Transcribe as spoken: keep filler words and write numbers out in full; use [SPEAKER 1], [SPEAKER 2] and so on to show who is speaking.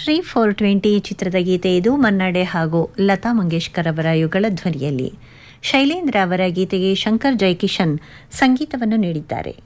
[SPEAKER 1] Shri four twenty ಚಿತ್ರದ ಗೀತೆ ಇದು ಮನ್ನಡೆ ಹಾಗೂ ಲತಾ ಮಂಗೇಶ್ಕರ್ ಅವರ ಯುಗಳ ಧ್ವನಿಯಲ್ಲಿ. ಶೈಲೇಂದ್ರ ಅವರ ಗೀತೆಗೆ ಶಂಕರ್ ಜೈಕಿಶನ್ ಸಂಗೀತವನ್ನು ನೀಡಿದ್ದಾರೆ.